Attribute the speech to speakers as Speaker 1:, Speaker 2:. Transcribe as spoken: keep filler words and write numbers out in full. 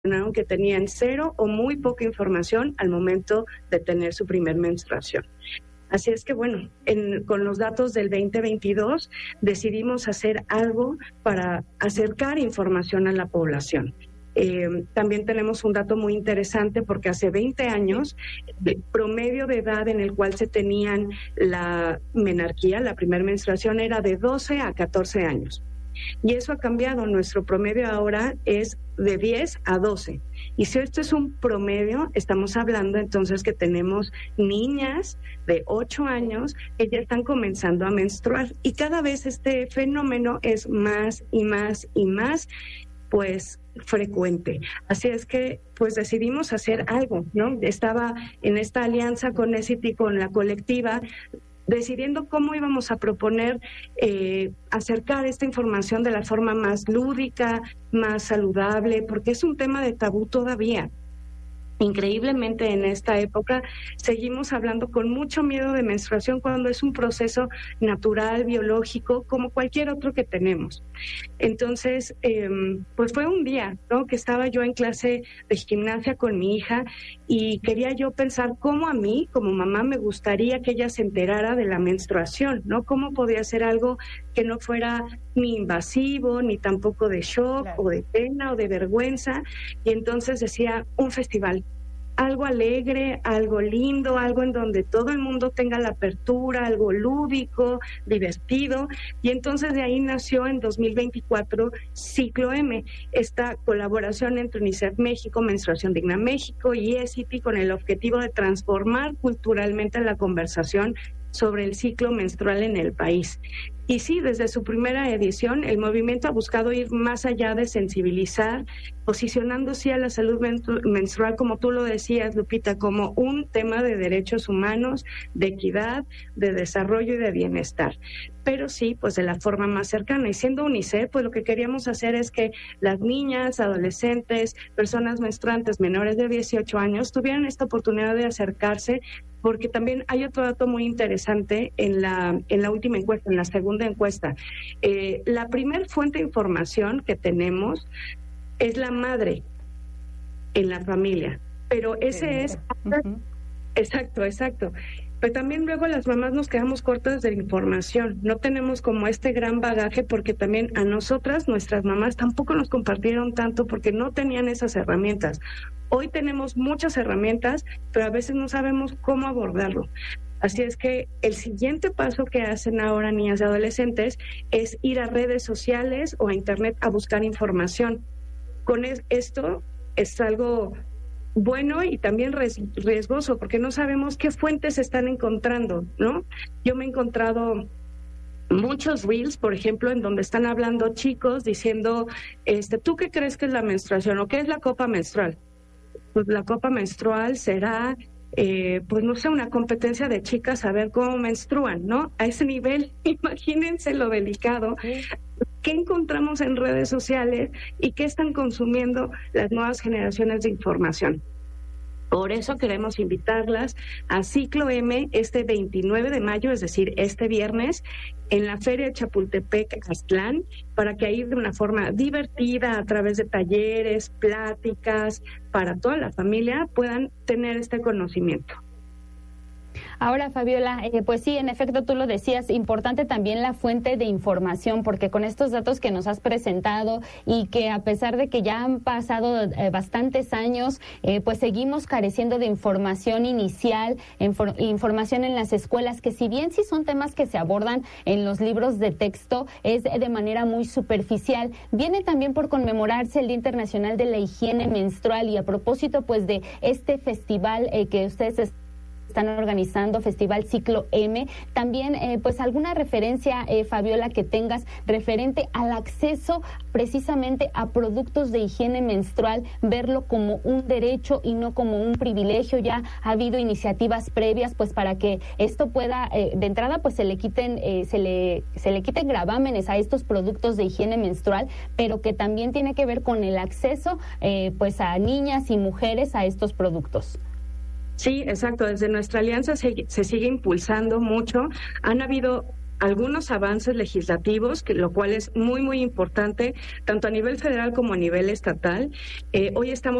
Speaker 1: que tenían cero o muy poca información al momento de tener su primer menstruación. Así es que, bueno, en, con los datos del veinte veintidós decidimos hacer algo para acercar información a la población. Eh, también tenemos un dato muy interesante porque hace veinte años el promedio de edad en el cual se tenían la menarquía, la primera menstruación, era de doce a catorce años. Y eso ha cambiado. Nuestro promedio ahora es de diez a doce. Y si esto es un promedio, estamos hablando entonces que tenemos niñas de ocho años que ya están comenzando a menstruar. Y cada vez este fenómeno es más y más y más, pues, frecuente. Así es que, pues, decidimos hacer algo, ¿no? Estaba en esta alianza con ESIT, con la colectiva, decidiendo cómo íbamos a proponer eh, acercar esta información de la forma más lúdica, más saludable, porque es un tema de tabú todavía. Increíblemente en esta época seguimos hablando con mucho miedo de menstruación cuando es un proceso natural, biológico, como cualquier otro que tenemos. Entonces, eh, pues fue un día, ¿no?, que estaba yo en clase de gimnasia con mi hija y quería yo pensar cómo a mí, como mamá, me gustaría que ella se enterara de la menstruación, ¿no? Cómo podía ser algo que no fuera ni invasivo, ni tampoco de shock, claro, o de pena o de vergüenza. Y entonces decía, un festival, algo alegre, algo lindo, algo en donde todo el mundo tenga la apertura, algo lúdico, divertido. Y entonces de ahí nació en dos mil veinticuatro Ciclo M, esta colaboración entre UNICEF México, Menstruación Digna México y ESIT, con el objetivo de transformar culturalmente la conversación sobre el ciclo menstrual en el país. Y sí, desde su primera edición, el movimiento ha buscado ir más allá de sensibilizar, posicionándose a la salud menstrual, como tú lo decías, Lupita, como un tema de derechos humanos, de equidad, de desarrollo y de bienestar. Pero sí, pues de la forma más cercana. Y siendo UNICEF, pues lo que queríamos hacer es que las niñas, adolescentes, personas menstruantes menores de dieciocho años tuvieran esta oportunidad de acercarse, porque también hay otro dato muy interesante en la, en la última encuesta, en la segunda encuesta. Eh, la primer fuente de información que tenemos es la madre en la familia, pero ese es... Uh-huh. Exacto, exacto. Pero también luego las mamás nos quedamos cortas de información, no tenemos como este gran bagaje porque también a nosotras, nuestras mamás tampoco nos compartieron tanto porque no tenían esas herramientas. Hoy tenemos muchas herramientas, pero a veces no sabemos cómo abordarlo. Así es que el siguiente paso que hacen ahora niñas y adolescentes es ir a redes sociales o a internet a buscar información. Con esto es algo bueno y también riesgoso porque no sabemos qué fuentes se están encontrando, ¿no? Yo me he encontrado muchos reels, por ejemplo, en donde están hablando chicos diciendo, este, ¿tú qué crees que es la menstruación o qué es la copa menstrual? Pues la copa menstrual será, eh, pues no sé, una competencia de chicas a ver cómo menstruan, ¿no? A ese nivel, imagínense lo delicado. ¿Qué encontramos en redes sociales y qué están consumiendo las nuevas generaciones de información? Por eso queremos invitarlas a Ciclo M este veintinueve de mayo, es decir, este viernes, en la Feria de Chapultepec, Aztlán, para que ahí de una forma divertida, a través de talleres, pláticas, para toda la familia, puedan tener este conocimiento.
Speaker 2: Ahora, Fabiola, eh, pues sí, en efecto, tú lo decías, importante también la fuente de información, porque con estos datos que nos has presentado y que a pesar de que ya han pasado eh, bastantes años, eh, pues seguimos careciendo de información inicial, infor- información en las escuelas, que si bien sí son temas que se abordan en los libros de texto, es de manera muy superficial. Viene también por conmemorarse el Día Internacional de la Higiene Menstrual y a propósito, pues, de este festival eh, que ustedes están organizando, Festival Ciclo M. También, eh, pues, alguna referencia, eh, Fabiola, que tengas referente al acceso precisamente a productos de higiene menstrual, verlo como un derecho y no como un privilegio. Ya ha habido iniciativas previas, pues, para que esto pueda, eh, de entrada, pues, se le quiten, eh, se le, se le quiten gravámenes a estos productos de higiene menstrual, pero que también tiene que ver con el acceso, eh, pues, a niñas y mujeres a estos productos.
Speaker 1: Sí, exacto. Desde nuestra alianza se, se sigue impulsando mucho. Han habido algunos avances legislativos, que, lo cual es muy, muy importante, tanto a nivel federal como a nivel estatal. Eh, hoy estamos